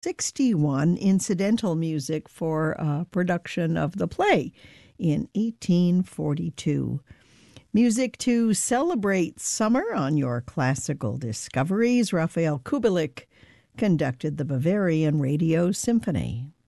61 incidental music for a production of the play in 1842. Music to celebrate summer on your classical discoveries. Rafael Kubelik conducted the Bavarian Radio Symphony.